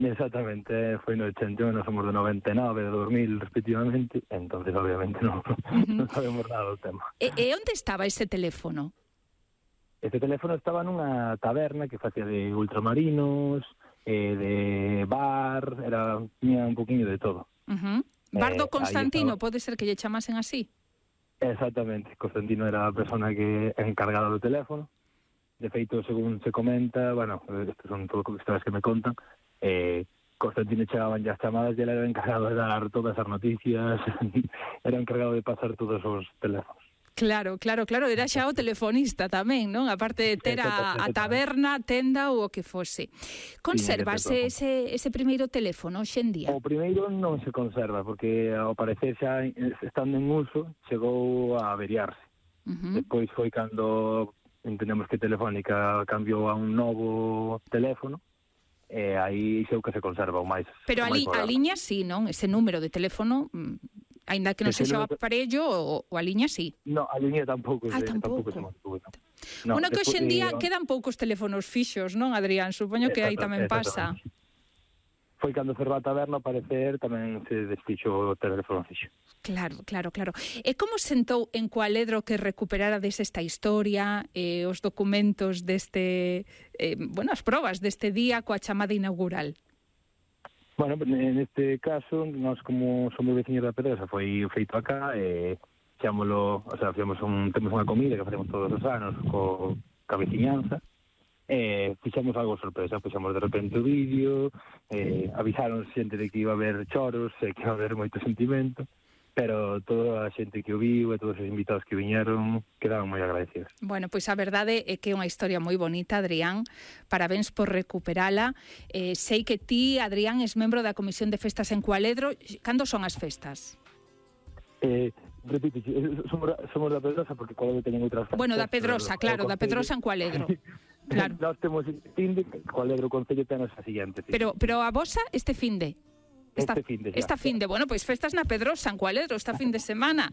Exactamente, foi no 81, nós somos de 99, de 2000 respectivamente, entonces obviamente non sabemos nada do tema. E onde estaba ese teléfono? Este teléfono estaba nunha taberna que facía de ultramarinos, de bar, tiña un poquinho de todo. Bardo Constantino, pode ser que lle chamasen así? Exactamente, Constantino era a persona que é encargada do teléfono. De feito, según se comenta, bueno, estas son todo historias que me contan, Constantino chegaban ya as chamadas e ele era encargado de dar todas as noticias, era encargado de pasar todos os teléfonos. Claro, era xa o telefonista tamén, non? Aparte de ter a taberna, a tenda ou o que fose. Conservase ese primeiro teléfono hoxe en día? O primeiro non se conserva, porque ao parecer xa estando en uso chegou a averiarse. Depois foi cando entendemos que Telefónica cambiou a un novo teléfono, e aí xeu que se conserva o máis. Pero a liña sí, non? Ese número de teléfono, aínda que non sexa o aparello, o a liña sí. No, a liña tampouco. Tampouco. Se mantuvo. Bueno, que hoxe en día quedan poucos teléfonos fixos, non, Adrián? Supoño que aí tamén pasa. Foi cando cerrou a taberna, a parecer, tamén se desfixo o teléfono fixo. Claro. E como sentou en Cualedro que recuperarades esta historia, os documentos deste, as probas deste día coa chamada inaugural? Bueno, neste caso, nós como somos veciños da Pedrosa, foi feito acá, temos unha comida que facemos todos os anos coa veciñanza, fixamos algo sorpresa, fixamos de repente o vídeo, avisaron xente de que iba a haber choros, que iba a haber moito sentimento, pero toda a xente que o viu e todos os invitados que viñeron quedaron moi agradecidos. Bueno, pois a verdade é que é unha historia moi bonita, Adrián. Parabéns por recuperala. Sei que ti, Adrián, és membro da Comisión de Festas en Cualedro. Cando son as festas? Repite, somos da Pedrosa porque Cualedro teñen outras festas. Bueno, da Pedrosa, claro, da Pedrosa en Cualedro. Claro. Nós temos finde, Cualedro Concello tenos a seguinte. Pero a vosa este finde? Esta finde, bueno, pois festas na Pedrosa, en Cualedro, esta fin de semana.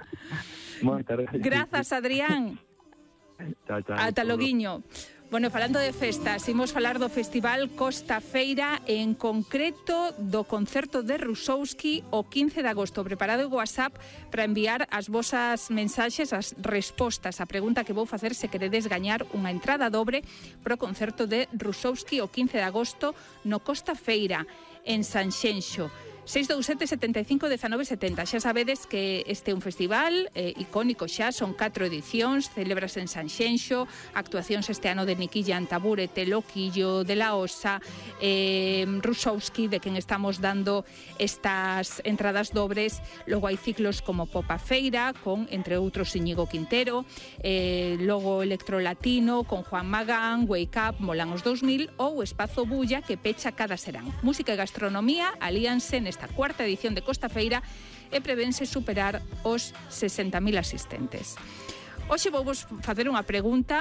Grazas, Adrián. Chao. Ata loguiño. Bueno, falando de festas, imos falar do Festival Costa Feira, en concreto do concerto de Rusowski o 15 de agosto. Preparado o WhatsApp para enviar as vosas mensaxes, as respostas á pregunta que vou facer se queredes gañar unha entrada dobre pro concerto de Rusowski o 15 de agosto no Costa Feira, en Sanxenxo. 627 75 19 70. Xa sabedes que este é un festival icónico xa, son 4 edicións, celebras en Sanxenxo, actuacións este ano de Niquilla Antabure, Teloquillo, de la Osa, Rusowski, de quen estamos dando estas entradas dobres. Logo hai ciclos como Popa Feira, con, entre outros, Íñigo Quintero, logo Electrolatino, con Juan Magán, Wake Up, Molan os 2000, ou Espazo Bulla, que pecha cada serán. Música e gastronomía alíanse nesta cuarta edición de Costa Feira e prevense superar os 60.000 asistentes. Hoxe vou vos facer unha pregunta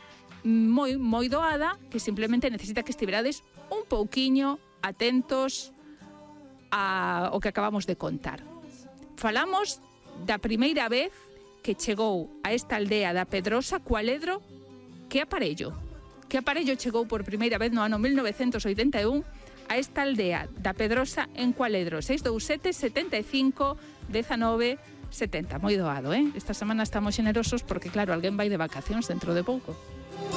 moi doada, que simplemente necesita que estiverades un pouquiño atentos ao que acabamos de contar. Falamos da primeira vez que chegou a esta aldea da Pedrosa, Cualedro. Que aparello chegou por primeira vez no ano 1981 a esta aldea da Pedrosa en Cualedro? 627 75 19 70. Moi doado, Esta semana estamos xenerosos porque, claro, alguén vai de vacacións dentro de pouco.